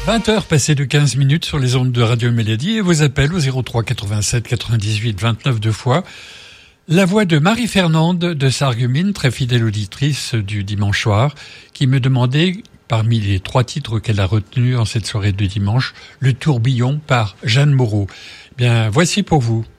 20h passées de 15 minutes sur les ondes de Radio Mélodie et vos appels au 03 87 98 29 deux fois. La voix de Marie-Fernande de Sarreguemines, très fidèle auditrice du dimanche soir, qui me demandait, parmi les 3 titres qu'elle a retenus en cette soirée de dimanche, Le Tourbillon par Jeanne Moreau. Bien, voici pour vous.